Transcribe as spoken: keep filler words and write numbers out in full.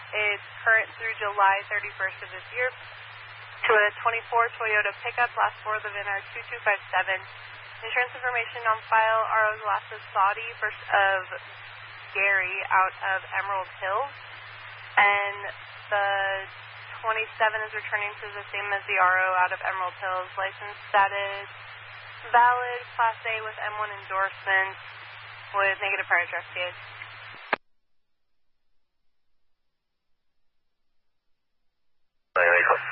It's current through July thirty-first of this year. To a twenty-four Toyota pickup, last four of the V I N are two two five seven. Insurance information on file, R O Glasses Saudi, first of Gary, out of Emerald Hills. And the twenty-seven is returning to the same as the R O out of Emerald Hills. License status valid, Class A with M one endorsement with negative prior drug case. There you go.